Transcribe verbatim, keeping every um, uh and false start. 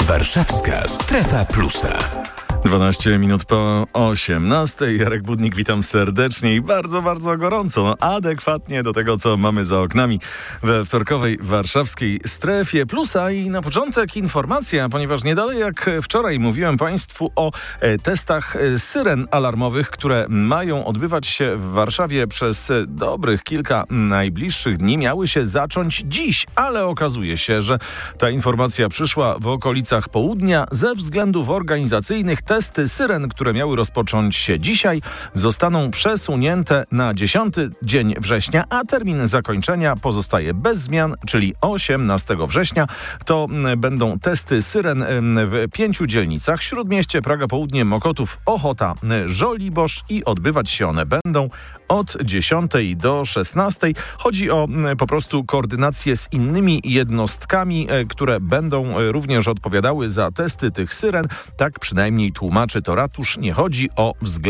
Warszawska Strefa Plusa. dwanaście minut po osiemnastej. Jarek Budnik, witam serdecznie i bardzo, bardzo gorąco. No, adekwatnie do tego, co mamy za oknami we wtorkowej warszawskiej Strefie Plusa. I na początek informacja, ponieważ nie dalej jak wczoraj mówiłem Państwu o e, testach e, syren alarmowych, które mają odbywać się w Warszawie przez e, dobrych kilka najbliższych dni. Miały się zacząć dziś, ale okazuje się, że ta informacja przyszła w okolicach południa. Ze względów organizacyjnych testy syren, które miały rozpocząć się dzisiaj, zostaną przesunięte na dziesiąty dzień września, a termin zakończenia pozostaje bez zmian, czyli osiemnastego września. To będą testy syren w pięciu dzielnicach: Śródmieście, Praga Południe, Mokotów, Ochota, Żoliborz i odbywać się one będą od dziesiątej do szesnastej. Chodzi o po prostu koordynację z innymi jednostkami, które będą również odpowiadały za testy tych syren. Tak przynajmniej tłumaczy to ratusz. Nie chodzi o względ